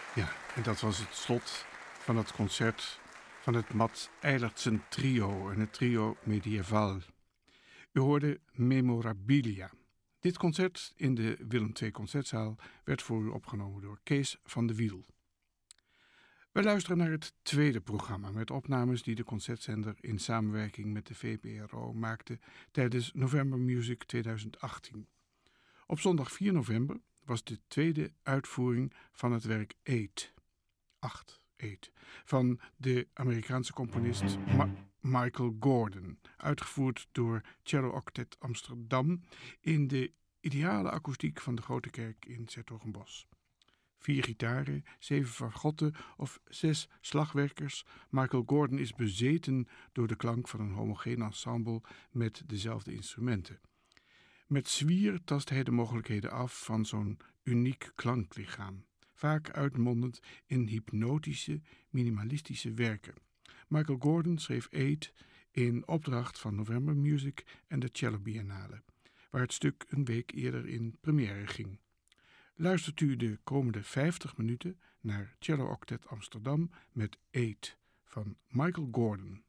Ja, en dat was het slot van het concert van het Mats Eilertsen trio en het trio Medieval. U hoorde Memorabilia. Dit concert in de Willem II Concertzaal werd voor u opgenomen door Kees van de Wiel. We luisteren naar het tweede programma met opnames die de concertzender in samenwerking met de VPRO maakte tijdens November Music 2018. Op zondag 4 november was de tweede uitvoering van het werk 8 van de Amerikaanse componist Michael Gordon, uitgevoerd door Cello Octet Amsterdam in de ideale akoestiek van de Grote Kerk in 's-Hertogenbosch. 4 gitaren, 7 fagotten of 6 slagwerkers. Michael Gordon is bezeten door de klank van een homogeen ensemble met dezelfde instrumenten. Met zwier tast hij de mogelijkheden af van zo'n uniek klanklichaam, vaak uitmondend in hypnotische, minimalistische werken. Michael Gordon schreef 8 in opdracht van November Music en de Cello Biennale, waar het stuk een week eerder in première ging. Luistert u de komende 50 minuten naar Cello Octet Amsterdam met 8 van Michael Gordon.